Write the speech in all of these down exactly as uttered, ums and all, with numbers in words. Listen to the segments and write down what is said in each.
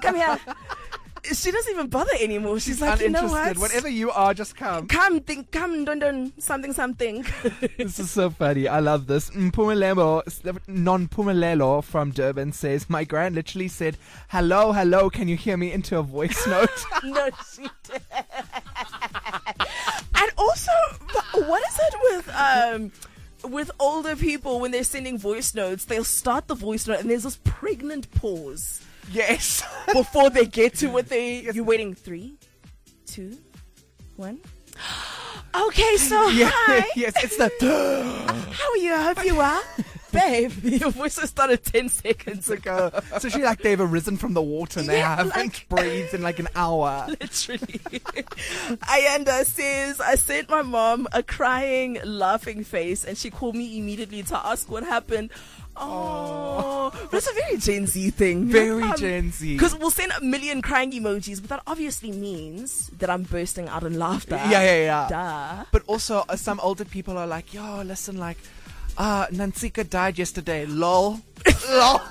come here. She doesn't even bother anymore. She's, She's like, you know uninterested. what? Whatever you are, just come. Come, think, come, dun dun, something, something. This is so funny. I love this. Mpumelelo, non-Pumelelo from Durban says, my gran literally said, hello, hello, can you hear me, into a voice note. No, she did. And also, what is it with um with older people when they're sending voice notes? They'll start the voice note and there's this pregnant pause Yes. before they get to what they. You're waiting. Three, two, one. Okay, so Yeah, hi. yes, it's the. How are you? I hope you are. Babe, your voice has started ten seconds ago. So she like they've arisen from the water and they Yeah, haven't like- breathed in like an hour. Literally. Ayanda says, I sent my mom a crying, laughing face and she called me immediately to ask what happened. Oh, that's a very Gen Z thing. Very Gen Z. Because we'll send a million crying emojis, but that obviously means that I'm bursting out in laughter. Yeah, yeah, yeah. Duh. But also, uh, some older people are like, yo, listen, like, uh, Nansika died yesterday. Lol. Lol.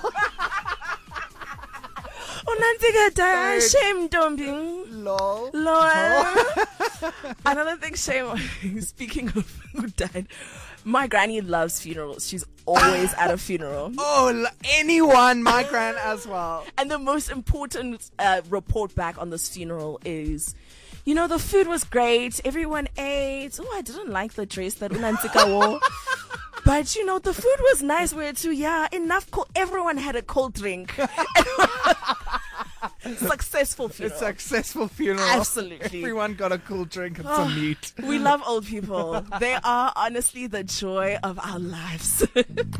Oh, Nantika died. Shame, dumping. Lol. Lol. Another thing, shame. Speaking of who died, my granny loves funerals. She's always at a funeral. Oh, l- anyone, my gran as well. And the most important uh, report back on this funeral is, you know, the food was great. Everyone ate. Oh, I didn't like the dress that Unantika wore. But, you know, the food was nice. Where too, yeah, enough. Co- everyone had a cold drink. Successful funeral. A successful funeral. Absolutely. Everyone got a cool drink and Oh, some meat. We love old people. They are honestly the joy of our lives.